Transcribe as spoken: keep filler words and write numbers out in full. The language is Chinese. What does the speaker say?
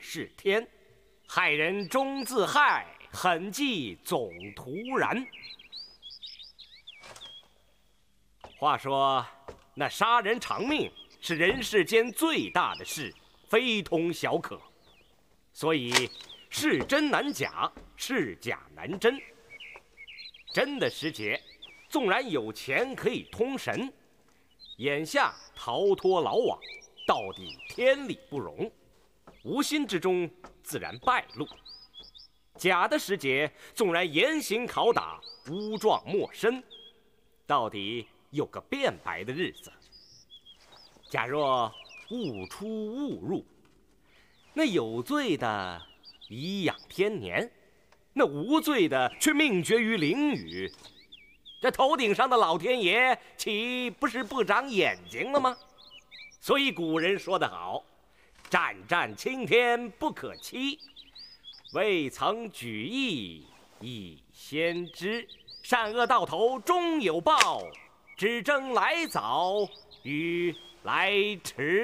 是天，害人终自害，狠计总徒然。话说，那杀人偿命是人世间最大的事，非同小可。所以是真难假，是假难真。真的师姐，纵然有钱可以通神，眼下逃脱牢网，到底天理不容，无心之中自然败露。假的师姐，纵然严刑拷打，诬状没身，到底有个辩白的日子。假若误出误入，那有罪的颐养天年，那无罪的却命绝于囹圄，这头顶上的老天爷岂不是不长眼睛了吗？所以古人说得好，战战青天不可欺，未曾举义已先知，善恶到头终有报，只争来早与来迟。